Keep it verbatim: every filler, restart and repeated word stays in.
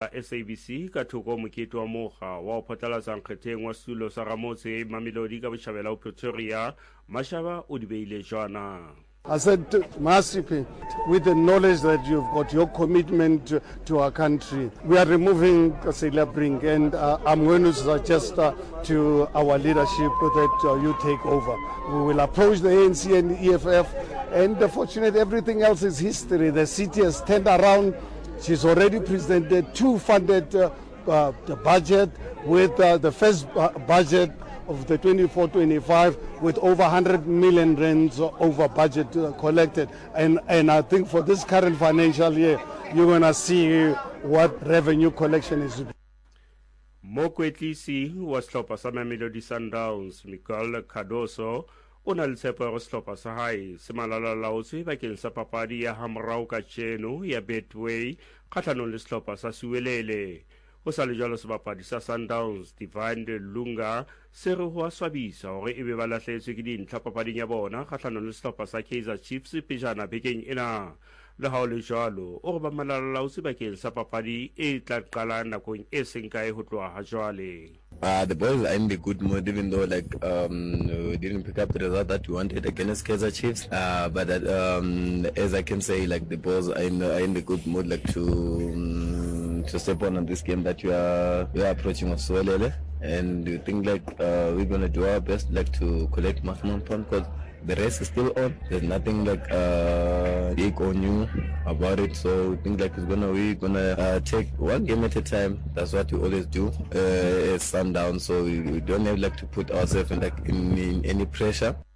S A B C ka thoko mokete wa moga wa o phatlalatsa nkgetheng wa setulo sa Ramotse Mamelodi ka Botjhabela o Pretoria. Mashaba o di beile jwana. I said, Masipi, with the knowledge that you've got your commitment to, to our country, we are removing Cecilia Brink, and uh, I'm going to suggest uh, to our leadership that uh, you take over. We will approach the A N C and the E F F, and fortunately everything else is history. The city has turned around. She's already presented two funded uh, uh, the budget with uh, the first uh, budget of the twenty-four twenty-five with over one hundred million rands over budget uh, collected. And, and I think for this current financial year, you're going to see what revenue collection is. Mokwetlisi wa sehlopha sa Mamelodi Sundowns Michael Cardoso o na le tshepo ya go sehlopha sa hae se malalalaotswe bakeng sa papadi ya hamorao ka tsheno ya Betway kgatlhanong le sehlopha sa Siwelele. O sa le jalo sebapadi sa Sundowns Divine Lunga se re ho a swabisa hore e be ba lahlehetswe ke dintlha papading ya bona kgatlhanong le sehlopha sa Kaizer Chiefs pejana bekeng ena. Le ha o le jalo o re ba malalalaotswe bakeng sa papadi e tla qala nakong e seng kae ho tloha ha jwale. Uh, the boys are in the good mood, even though like um, we didn't pick up the result that we wanted against Kaizer Chiefs. Uh, but that, um, as I can say, like the boys are in, are in the good mood, like to um, to step on on this game that we are we are approaching with Siwelele, and we think like uh, we're gonna do our best, like to collect maximum points because the race is still on. There's nothing like uh, big or new about it, so we think like it's gonna we're gonna uh, take one game at a time. That's what we always do uh, at Sundown. So we, we don't have like to put ourselves in like in, in any pressure.